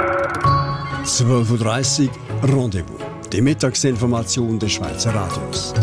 12.30 Uhr Rendezvous. Die Mittagsinformation des Schweizer Radios.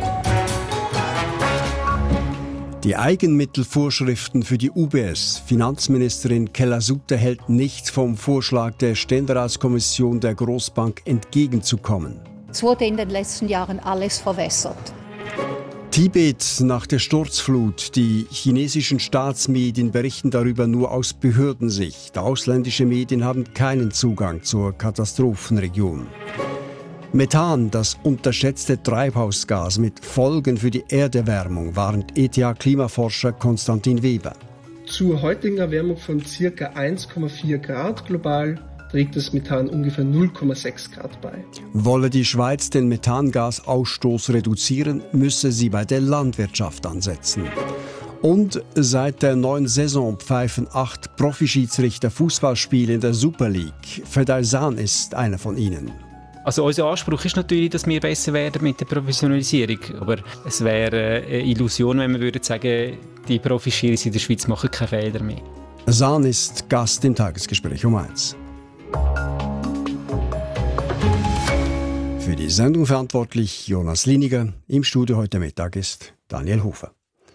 Die Eigenmittelvorschriften für die UBS. Finanzministerin Keller-Sutter hält nichts vom Vorschlag der Ständeratskommission der Grossbank entgegenzukommen. Es wurde in den letzten Jahren alles verwässert. Tibet nach der Sturzflut. Die chinesischen Staatsmedien berichten darüber nur aus Behördensicht. Ausländische Medien haben keinen Zugang zur Katastrophenregion. Methan, das unterschätzte Treibhausgas mit Folgen für die Erderwärmung, warnt ETH-Klimaforscher Konstantin Weber. Zur heutigen Erwärmung von ca. 1,4 Grad global trägt das Methan ungefähr 0,6 Grad bei. Wolle die Schweiz den Methangasausstoß reduzieren, müsse sie bei der Landwirtschaft ansetzen. Und seit der neuen Saison pfeifen 8 Profischiedsrichter Fußballspiele in der Super League. Fedailsan ist einer von ihnen. Also unser Anspruch ist natürlich, dass wir besser werden mit der Professionalisierung. Aber es wäre eine Illusion, wenn wir sagen würden, die Profischiedsrichter in der Schweiz machen keine Fehler mehr. San ist Gast im Tagesgespräch um 1. Für die Sendung verantwortlich Jonas Liniger. Im Studio heute Mittag ist Daniel Hofer.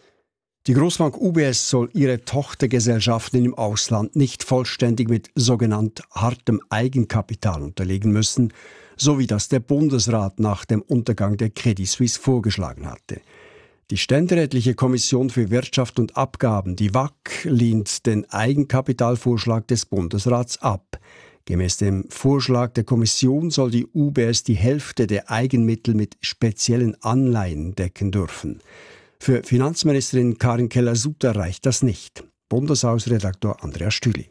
Die Grossbank UBS soll ihre Tochtergesellschaften im Ausland nicht vollständig mit sogenannt hartem Eigenkapital unterlegen müssen, so wie das der Bundesrat nach dem Untergang der Credit Suisse vorgeschlagen hatte. Die Ständerätliche Kommission für Wirtschaft und Abgaben, die WAC, lehnt den Eigenkapitalvorschlag des Bundesrats ab. Gemäß dem Vorschlag der Kommission soll die UBS die Hälfte der Eigenmittel mit speziellen Anleihen decken dürfen. Für Finanzministerin Karin Keller-Sutter reicht das nicht. Bundeshausredaktor Andreas Stüli.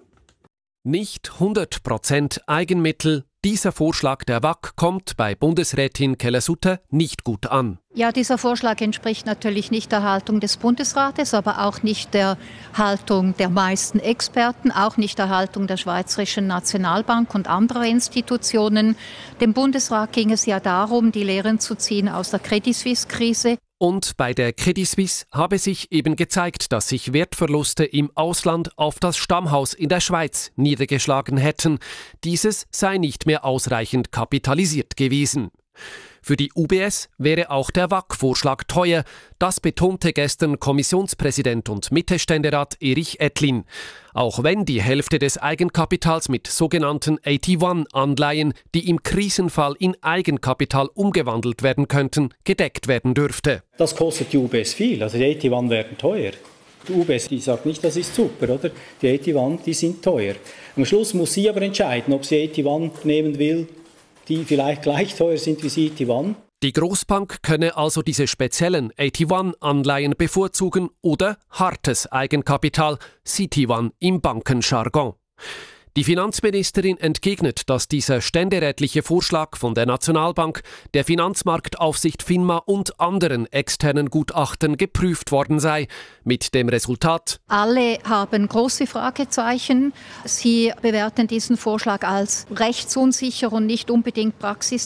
Nicht 100% Eigenmittel. Dieser Vorschlag der WAC kommt bei Bundesrätin Keller-Sutter nicht gut an. Ja, dieser Vorschlag entspricht natürlich nicht der Haltung des Bundesrates, aber auch nicht der Haltung der meisten Experten, auch nicht der Haltung der Schweizerischen Nationalbank und anderer Institutionen. Dem Bundesrat ging es ja darum, die Lehren zu ziehen aus der Credit Suisse-Krise. Und bei der Credit Suisse habe sich eben gezeigt, dass sich Wertverluste im Ausland auf das Stammhaus in der Schweiz niedergeschlagen hätten. Dieses sei nicht mehr ausreichend kapitalisiert gewesen. Für die UBS wäre auch der WAC-Vorschlag teuer. Das betonte gestern Kommissionspräsident und Mitte-Ständerat Erich Ettlin. Auch wenn die Hälfte des Eigenkapitals mit sogenannten AT1-Anleihen, die im Krisenfall in Eigenkapital umgewandelt werden könnten, gedeckt werden dürfte. Das kostet die UBS viel, also die AT1 werden teuer. Die UBS, die sagt nicht, das ist super, oder? Die AT1, die sind teuer. Am Schluss muss sie aber entscheiden, ob sie AT1 nehmen will, die vielleicht gleich teuer sind wie CET1. Die Grossbank könne also diese speziellen AT1-Anleihen bevorzugen oder hartes Eigenkapital, CET1 im Bankenjargon. Die Finanzministerin entgegnet, dass dieser ständerätliche Vorschlag von der Nationalbank, der Finanzmarktaufsicht FINMA und anderen externen Gutachtern geprüft worden sei. Mit dem Resultat: Alle haben große Fragezeichen. Sie bewerten diesen Vorschlag als rechtsunsicher und nicht unbedingt praxistauglich.